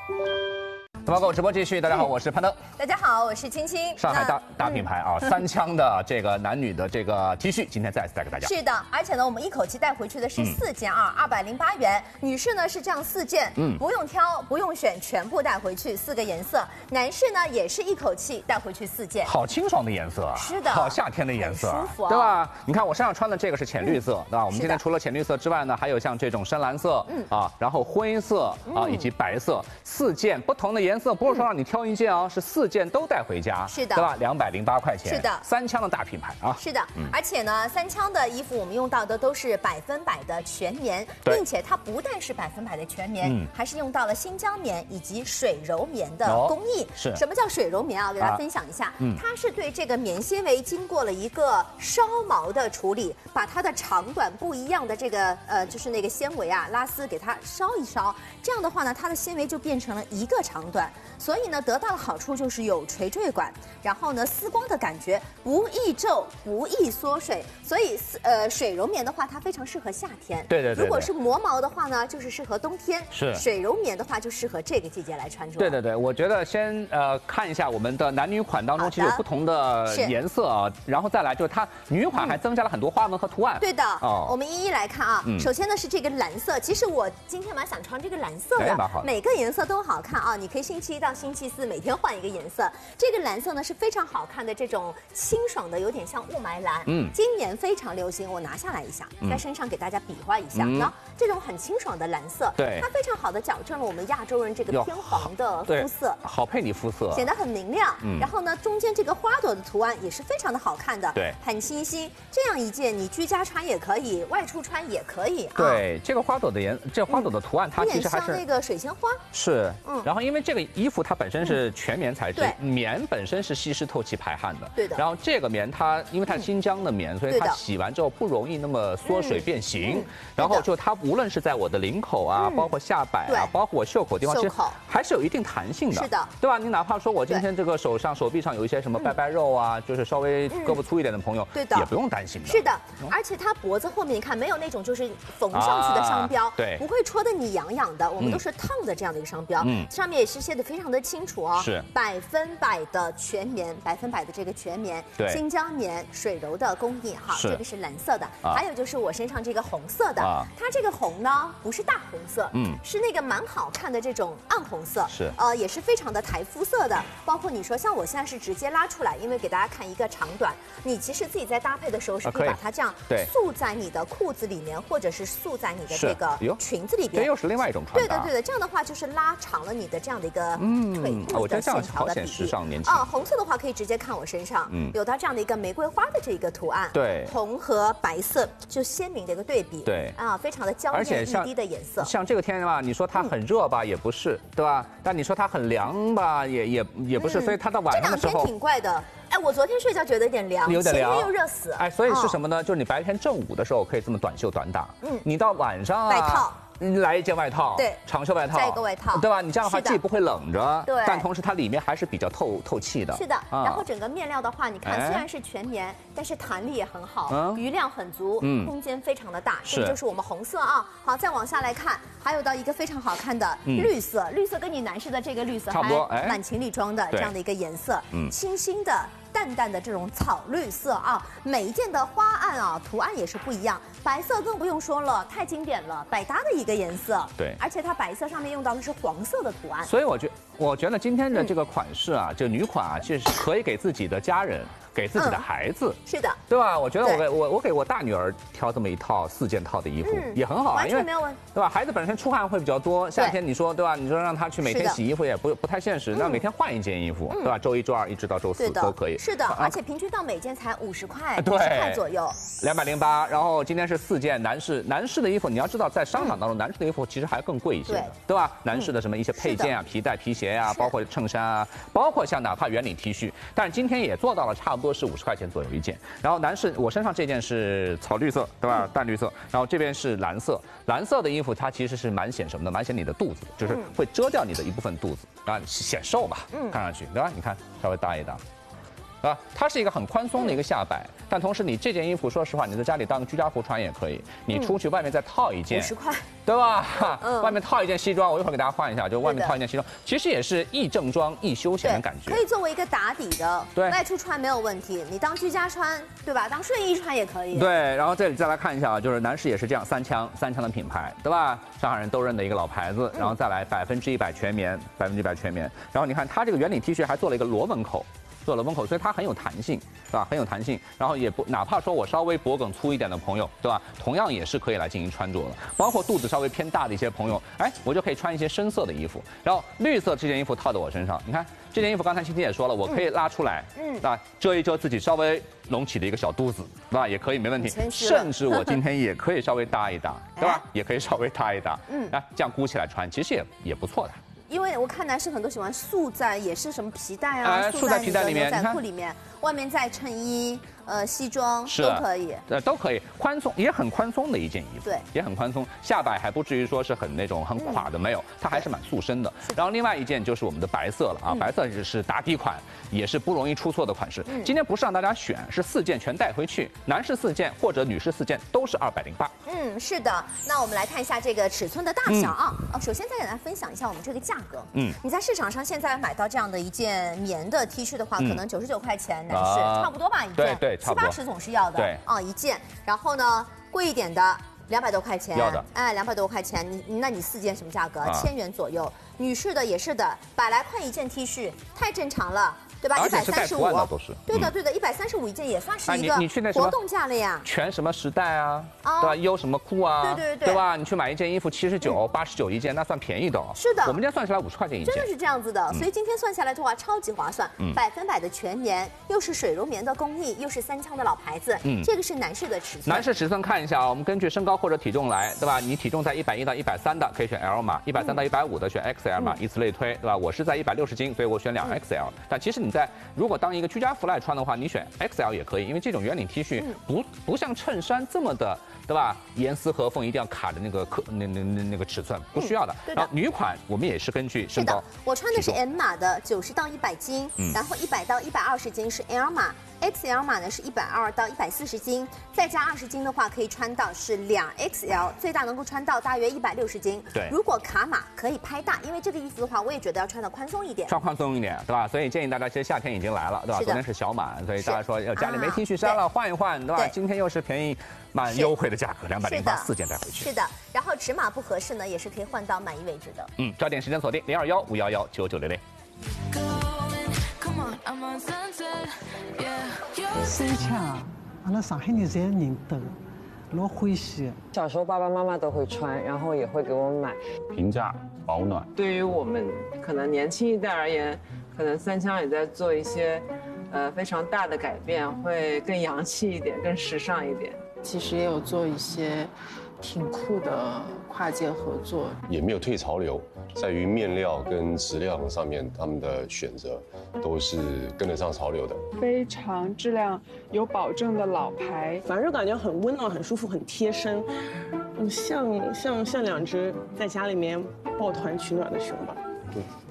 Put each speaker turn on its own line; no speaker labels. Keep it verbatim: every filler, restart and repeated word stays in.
东方购直播继续，大家好，我是潘登。
大家好，我是青青。
上海大大品牌啊，三枪的这个男女的这个 T 恤，今天再次带给大家。
是的，而且呢，我们一口气带回去的是四件啊，二百零八元。女士呢是这样四件，嗯，不用挑，不用选，全部带回去，四个颜色。男士呢也是一口气带回去四件，
好清爽的颜色啊，
是的，
好夏天的颜色，
舒服啊，
对吧？你看我身上穿的这个是浅绿色，对吧？我们今天除了浅绿色之外呢，还有像这种深蓝色，嗯啊，然后灰色啊以及白色，四件不同的颜色，不是说让你挑一件啊，是四件都带回家，
是的，
对吧？两百零八块钱，
是的，
三枪的大品牌啊，
是的，而且呢，三枪的衣服我们用到的都是百分百的全棉，并且它不但是百分百的全棉，还是用到了新疆棉以及水柔棉的工艺。
是，
什么叫水柔棉啊？给大家分享一下，它是对这个棉纤维经过了一个烧毛的处理，把它的长短不一样的这个呃，就是那个纤维啊，拉丝给它烧一烧，这样的话呢，它的纤维就变成了一个长短，所以呢。得到的好处就是有垂坠感，然后呢丝光的感觉，不易皱，不易缩水，所以呃水柔棉的话，它非常适合夏天。
对对 对, 对。
如果是磨毛的话呢，就是适合冬天。
是。
水柔棉的话，就适合这个季节来穿着。
对对对，我觉得先呃看一下我们的男女款当中，其实有不同的颜色啊，然后再来就是它女款还增加了很多花纹和图案。
嗯、对的。哦。我们一一来看啊，嗯、首先呢是这个蓝色，其实我今天蛮想穿这个蓝色的，
哎、
每个颜色都好看啊，你可以星期一到星期四每天换一个颜色。这个蓝色呢是非常好看的，这种清爽的，有点像雾霾蓝。嗯，今年非常流行，我拿下来一下，在身上给大家比划一下。那、嗯、这种很清爽的蓝色，
对，
它非常好的矫正了我们亚洲人这个偏黄的肤色，
好配你肤色，
显得很明亮。嗯，然后呢，中间这个花朵的图案也是非常的好看的，
对，
很清新。这样一件你居家穿也可以，外出穿也可以。啊、
对，这个花朵的颜，这花朵的图案，它其实还是
像那个水仙花。
是，嗯，然后因为这个衣服它本身是全棉材质。
对。
棉本身是吸湿透气排汗的，
对的。
然后这个棉它因为它是新疆的棉，所以它洗完之后不容易那么缩水变形。然后就它无论是在我的领口啊，包括下摆啊，包括我袖口地方，其实还是有一定弹性的。
是的，
对吧？你哪怕说我今天这个手上、手臂上有一些什么拜拜肉啊，就是稍微胳膊粗一点的朋友，
对的，
也不用担心的。
是的，而且它脖子后面你看没有那种就是缝上去的商标，
对，
不会戳得你痒痒的。我们都是烫的这样的一个商标，嗯，上面也是写的非常的清楚哦，
是
百分百的全棉，百分百的这个全棉，
对，
新疆棉水柔的工艺，好，这个是蓝色的，还有就是我身上这个红色的，它这个红呢不是大红色，嗯，是那个蛮好看的这种暗红色，
是，
呃，也是非常的台肤色的。包括你说像我现在是直接拉出来，因为给大家看一个长短，你其实自己在搭配的时候是可以把它这样束在你的裤子里面，或者是束在你的这个裙子里边，
这又是另外一种穿搭。
对的对的，这样的话就是拉长了你的这样的一个腿部的线条的比例。
时尚年轻
啊，红色的话可以直接看我身上，嗯，有它这样的一个玫瑰花的这个图案，
对，
红和白色就鲜明的一个对比，
对，
啊，非常的娇艳欲滴的颜色。
像这个天吧，你说它很热吧，也不是，对吧？但你说它很凉吧，也也也不是，所以它到晚上的时候，
这两天挺怪的。哎，我昨天睡觉觉得有点凉，
有点凉，
前天又热死。
哎，所以是什么呢？就是你白天正午的时候可以这么短袖短打，嗯，你到晚上啊，
外套。
来一件外套，
对，
长袖外套，
再一个外套，
对吧？你这样的话既不会冷着，
对，
但同时它里面还是比较透透气的。
是的，然后整个面料的话，你看虽然是全棉，但是弹力也很好，余量很足，空间非常的大。这个就是我们红色啊。好，再往下来看，还有到一个非常好看的绿色，绿色跟你男士的这个绿色
差不多，
蛮情侣装的这样的一个颜色，清新的。淡淡的这种草绿色啊，每一件的花案啊图案也是不一样，白色更不用说了，太经典了，百搭的一个颜色。
对，
而且它白色上面用到的是黄色的图案。
所以我觉我觉得今天的这个款式啊，这女款啊，其实是可以给自己的家人。给自己的孩子，
是的，
对吧？我觉得我给我我给我大女儿挑这么一套四件套的衣服也很好啊，
完全没有问题，
对吧？孩子本身出汗会比较多，夏天你说对吧？你说让他去每天洗衣服也不不太现实，那每天换一件衣服，对吧？周一周二一直到周四都可以。
是的，而且平均到每件才五十块，五十块左右，
两百零八。然后今天是四件男士男士的衣服，你要知道在商场当中，男士的衣服其实还更贵一些，对吧？男士的什么一些配件啊、皮带、皮鞋啊，包括衬衫啊，包括像哪怕圆领 T 恤，但是今天也做到了差不多是五十块钱左右。有一件，然后男士我身上这件是草绿色，对吧？淡绿色，然后这边是蓝色，蓝色的衣服它其实是蛮显什么的，蛮显你的肚子，就是会遮掉你的一部分肚子，啊，显瘦吧，嗯，看上去，对吧？你看稍微搭一搭， 啊，它是一个很宽松的一个下摆，但同时你这件衣服，说实话，你在家里当个居家服穿也可以，你出去外面再套一件，
五十块，
对吧？嗯，外面套一件西装，我一会儿给大家换一下，就外面套一件西装，其实也是亦正装亦休闲的感觉，
可以作为一个打底的，
对，
外出穿没有问题，你当居家穿，对吧？当睡衣穿也可以。
对，然后这里再来看一下啊，就是男士也是这样，三枪，三枪的品牌，对吧？上海人都认的一个老牌子，然后再来百分之一百全棉，百分之一百全棉，然后你看它这个圆领 T 恤还做了一个螺纹口。做了纹口，所以它很有弹性，对吧？很有弹性，然后也不哪怕说我稍微脖梗粗一点的朋友，对吧？同样也是可以来进行穿着的。包括肚子稍微偏大的一些朋友，哎，我就可以穿一些深色的衣服。然后绿色这件衣服套在我身上，你看这件衣服，刚才青青也说了，我可以拉出来，嗯，对吧？遮一遮自己稍微隆起的一个小肚子，对吧？也可以没问题。甚至我今天也可以稍微搭一搭，对吧？也可以稍微搭一搭，嗯，那这样箍起来穿，其实也也不错的。
因为我看男生很多喜欢束在，也是什么皮带啊，
哎、束在皮带里面，
牛仔裤里面，外面再衬衣、呃西装都可以，
呃都可以，宽松也很宽松的一件衣服，
对，
也很宽松，下摆还不至于说是很那种很垮的，没有，它还是蛮塑身的。然后另外一件就是我们的白色了啊，白色是打底款，也是不容易出错的款式。今天不是让大家选，是四件全带回去，男士四件或者女士四件都是二百零八。
嗯，是的。那我们来看一下这个尺寸的大小啊。哦，首先再给大家分享一下我们这个价格。嗯，你在市场上现在买到这样的一件棉的 T 恤的话，可能九十九块钱，男士差不多吧，一件，
对对，
七八十总是要的，
对
啊一件。然后呢，贵一点的两百多块钱，
要的，
哎，两百多块钱，你那你四件什么价格？千元左右。女士的也是的，百来块一件 T 恤，太正常了。对吧？一百三十五，对的对的，一百三十五一件也算是一个活动价了呀。
全什么时代啊，对吧？优什么裤啊，
对对对，
对吧？你去买一件衣服七十九、八十九一件，那算便宜的哦。
是的，
我们今天算下来五十块钱一件，
真的是这样子的。所以今天算下来的话，超级划算，百分百的全棉，又是水柔棉的工艺，又是三枪的老牌子。嗯，这个是男士的尺寸。
男士尺寸看一下啊，我们根据身高或者体重来，对吧？你体重在一百一到一百三的可以选 L 码，一百三到一百五的选 X L 码，以此类推，对吧？我是在一百六十斤，所以我选两 X L。但其实你在如果当一个居家服来穿的话，你选 X L 也可以，因为这种圆领 T 恤不不像衬衫这么的，对吧？严丝合缝，一定要卡着那个克那那那那个尺寸，不需要的。
嗯、
然后女款我们也是根据身高。
是的，我穿的是 M 码的，九十到一百斤，嗯、然后一百到一百二十斤是 L 码。X L 码呢是一百二到一百四十斤，再加二十斤的话可以穿到是两 X L， 最大能够穿到大约一百六十斤。
对，
如果卡码可以拍大，因为这个衣服的话，我也觉得要穿的宽松一点，
穿宽松一点，对吧？所以建议大家，其实夏天已经来了，对吧？昨天是小满，所以大家说要家里没 T 恤衫了，换一换，对吧？今天又是便宜蛮优惠的价格，两百零八四件带回去。
是的，然后尺码不合适呢，也是可以换到满意为止的。
嗯，抓紧时间锁定零二幺五幺幺九九零零。
三枪，阿拉上海人侪认得，老欢喜。
小时候爸爸妈妈都会穿，然后也会给我们买。
平价保暖。
对于我们可能年轻一代而言，可能三枪也在做一些，呃非常大的改变，会更洋气一点，更时尚一点。
其实也有做一些挺酷的跨界合作，
也没有退潮流，在于面料跟质量上面，他们的选择都是跟得上潮流的，
非常质量有保证的老牌，
反正感觉很温暖、很舒服、很贴身，像像像两只在家里面抱团取暖的熊吧。
对，